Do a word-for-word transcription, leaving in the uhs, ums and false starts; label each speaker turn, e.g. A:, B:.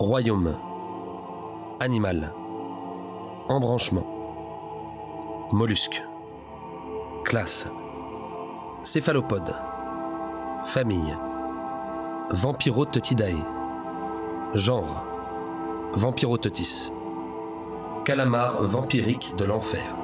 A: Royaume. Animal. Embranchement. Mollusque. Classe. Céphalopode. Famille. Vampiroteutidae. Genre. Vampirotetis. Calamar vampirique de l'enfer.